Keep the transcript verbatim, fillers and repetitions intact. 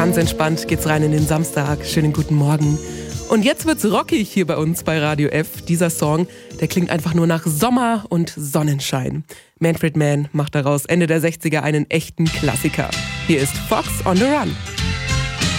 Ganz entspannt geht's rein in den Samstag. Schönen guten Morgen. Und jetzt wird's rockig hier bei uns bei Radio F. Dieser Song, der klingt einfach nur nach Sommer und Sonnenschein. Manfred Mann macht daraus Ende der sechziger einen echten Klassiker. Hier ist Fox on the Run.